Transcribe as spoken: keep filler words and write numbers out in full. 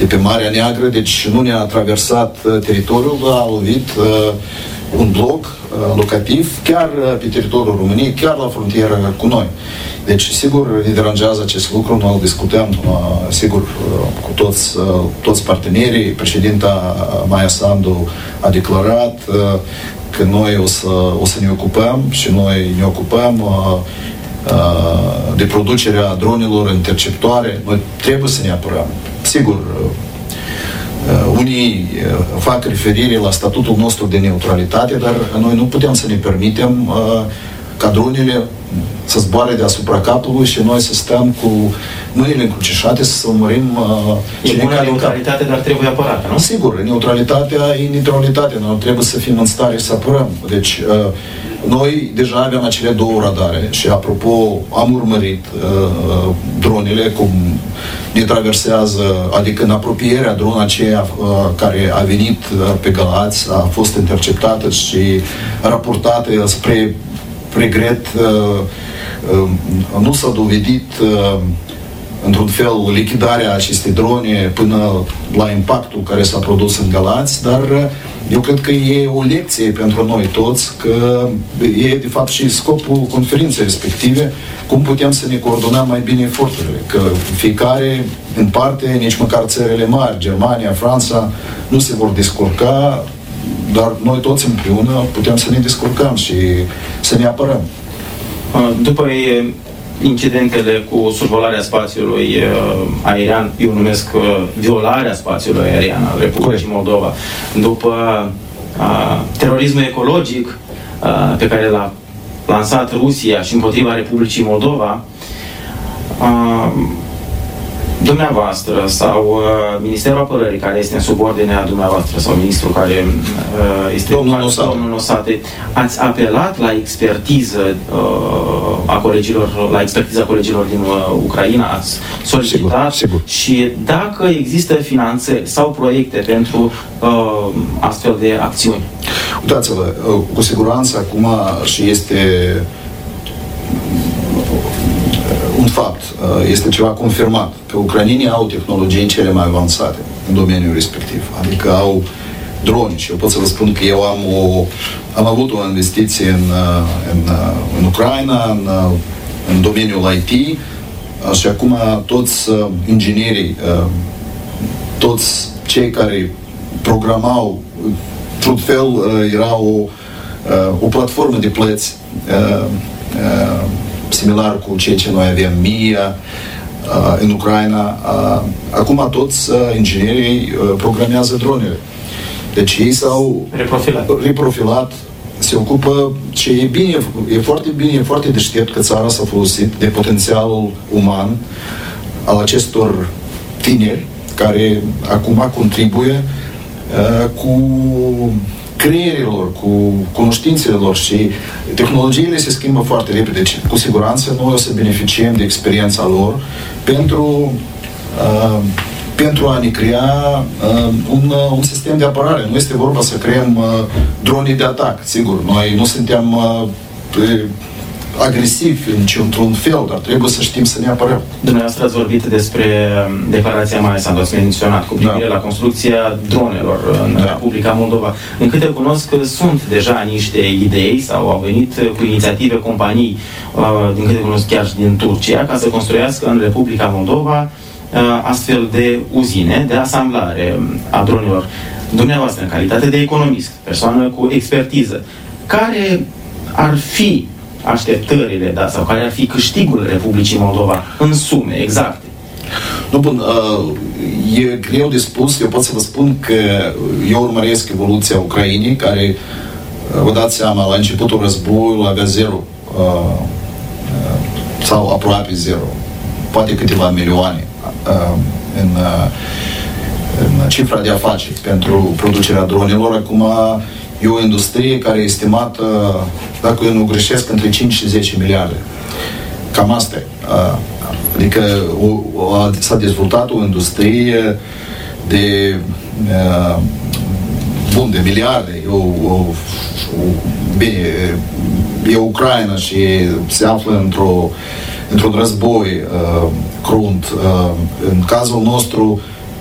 de pe Marea Neagră, deci nu ne-a traversat teritoriul, a lovit un bloc locativ chiar pe teritoriul României, chiar la frontieră cu noi. Deci, sigur, ne deranjează acest lucru, noi îl discutăm, sigur, cu toți, toți partenerii. Președinta Maia Sandu a declarat că noi o să, o să ne ocupăm și noi ne ocupăm de producerea dronelor interceptoare. Noi trebuie să ne apărăm. Sigur, unii fac referire la statutul nostru de neutralitate, dar noi nu putem să ne permitem ca dronele să zboare deasupra capului și noi să stăm cu mâinile încrucișate să urmărim uh, e bună neutralitate, dar trebuie apărată, nu? Sigur, neutralitatea e neutralitate, noi trebuie să fim în stare să apărăm. Deci, uh, noi deja avem acele două radare și, apropo, am urmărit uh, dronele, cum ne traversează, adică în apropierea drona aceea uh, care a venit uh, pe Galați, a fost interceptată și raportată spre regret, nu s-a dovedit într-un fel lichidarea acestei drone până la impactul care s-a produs în Galați, dar eu cred că e o lecție pentru noi toți, că e de fapt și scopul conferinței respective, cum putem să ne coordonăm mai bine eforturile, că fiecare în parte, nici măcar țările mari, Germania, Franța, nu se vor descurca, dar noi toți împreună putem să ne descurcăm și să ne apărăm. După incidentele cu survolarea spațiului aerian, eu numesc violarea spațiului aerian al Republicii Moldova, după a, terorismul ecologic a, pe care l-a lansat Rusia și împotriva Republicii Moldova, a, dumneavoastră sau uh, Ministerul Apărării, care este în subordinea dumneavoastră, sau ministrul care uh, este domnul Nosate. domnul Nosate, ați apelat la expertiză uh, a colegilor, la expertiza colegilor din uh, Ucraina, ați solicitat sigur, sigur. Și dacă există finanțări sau proiecte pentru uh, astfel de acțiuni? Uitați-vă, cu siguranță acum și este un fapt, este ceva confirmat, că ucrainenii au tehnologii cele mai avansate în domeniul respectiv, adică au droni și eu pot să vă spun că eu am, o, am avut o investiție în, în, în Ucraina, în, în domeniul I T și acum toți inginerii, toți cei care programau, într-un fel era o, o platformă de plăți similar cu ceea ce noi avem Mia uh, în Ucraina. Uh, acum toți uh, inginerii uh, programează dronele. Deci ei s-au reprofilat. reprofilat, se ocupă și e bine, e foarte bine, e foarte deștept că țara s-a folosit de potențialul uman al acestor tineri care acum contribuie uh, cu creierilor, cu cunoștințele lor și tehnologiile se schimbă foarte repede. Deci, cu siguranță, noi o să beneficiem de experiența lor pentru, uh, pentru a ne crea uh, un, uh, un sistem de apărare. Nu este vorba să creăm uh, drone de atac. Sigur, noi nu suntem uh, agresivi într-un fel, dar trebuie să știm să ne apărăm. Dumneavoastră ați vorbit despre declarația Maia Sandu, ați menționat cu privire da. la construcția dronelor în da. Republica Moldova. În câte cunosc, sunt deja niște idei sau au venit cu inițiative companii, din câte cunosc chiar și din Turcia, ca să construiască în Republica Moldova astfel de uzine de asamblare a dronelor. Dumneavoastră, în calitate de economist, persoană cu expertiză, care ar fi așteptările, da, sau care ar fi câștigul Republicii Moldova în sume exacte? Nu, bun, uh, e greu de spus. Eu pot să vă spun că eu urmăresc evoluția Ucrainei, care, uh, vă dați seama, la începutul războiului avea zero uh, uh, sau aproape zero, poate câteva milioane uh, în, uh, în cifra de afaceri pentru producerea dronelor. Acum e o industrie care e estimată, dacă eu nu greșesc, între cinci și zece miliarde. Cam asta e. Adică o, o, s-a dezvoltat o industrie de bun, de miliarde. O, o, o, bine, e Ucraina și se află într-o, într-un război uh, crunt. Uh, în cazul nostru,